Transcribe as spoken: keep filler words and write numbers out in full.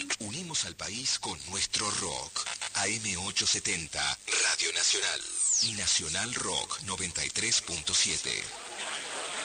Unimos al país con nuestro rock. A M ochocientos setenta, Radio Nacional. Y Nacional Rock noventa y tres punto siete.